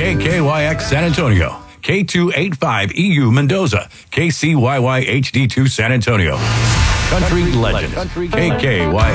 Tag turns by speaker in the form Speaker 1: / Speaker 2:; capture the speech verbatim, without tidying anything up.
Speaker 1: K K Y X San Antonio, K two eighty-five E U Mendoza, K C Y Y H D two San Antonio. Country legend, K K Y